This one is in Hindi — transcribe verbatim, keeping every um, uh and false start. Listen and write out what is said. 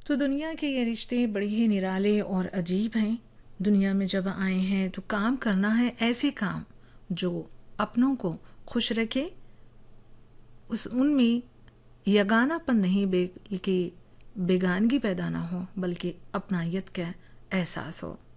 तो दुनिया के ये रिश्ते बड़े ही निराले और अजीब हैं। दुनिया में जब आए हैं तो काम करना है ऐसे काम जो अपनों को खुश रखे, उस उनमें यगानापन नहीं बल्कि बेगानगी पैदा ना हो, बल्कि अपनायत का एहसास हो।